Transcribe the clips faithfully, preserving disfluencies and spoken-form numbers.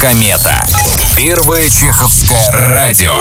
Комета. Первое чеховское радио.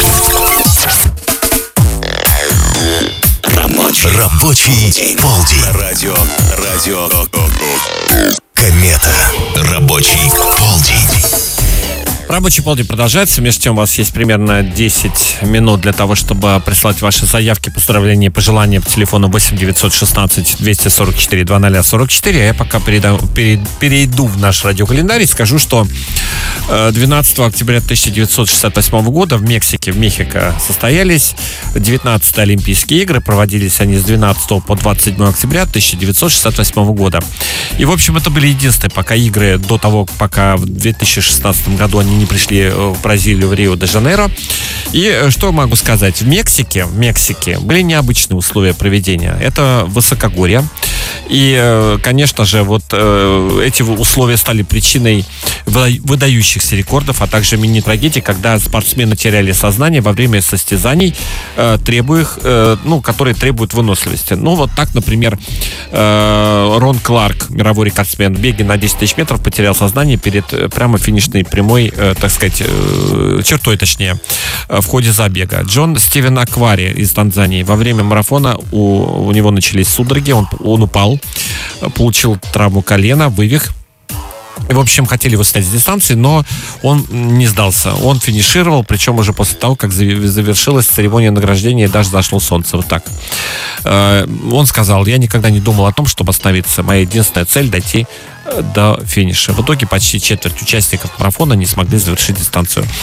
Рабочий, рабочий полдень. Радио, радио. Комета. Рабочий полдень. Рабочий полдень продолжается. Между тем у вас есть примерно десять минут для того, чтобы прислать ваши заявки, поздравления, пожелания по телефону восемь девятьсот шестнадцать двести сорок четыре двадцать сорок четыре. А я пока перейду, перейду в наш радиокалендарь и скажу, что двенадцатого октября тысяча девятьсот шестьдесят восьмого года в Мексике, в Мехико состоялись девятнадцатые Олимпийские игры. Проводились они с двенадцатого по двадцать седьмое октября тысяча девятьсот шестьдесят восьмого года. И, в общем, это были единственные пока игры до того, пока в две тысячи шестнадцатом году они не пришли в Бразилию, в Рио-де-Жанейро. И что могу сказать? В Мексике, в Мексике были необычные условия проведения. Это высокогорье. И, конечно же, вот эти условия стали причиной выдающихся рекордов, а также мини-трагедий, когда спортсмены теряли сознание во время состязаний, требуя их, ну, которые требуют выносливости. Ну, вот так, например, Рон Кларк, мировой рекордсмен в беге на десять тысяч метров, потерял сознание перед прямо финишной прямой, так сказать, чертой, точнее, в ходе забега. Джон Стивен Аквари из Танзании. Во время марафона у, у него начались судороги, он, он упал, получил травму колена, вывих. И, в общем, хотели его снять с дистанции, но он не сдался. Он финишировал, причем уже после того, как завершилась церемония награждения и даже зашло солнце. Вот так. Он сказал: я никогда не думал о том, чтобы остановиться. Моя единственная цель — дойти до финиша. В итоге почти четверть участников марафона не смогли завершить дистанцию.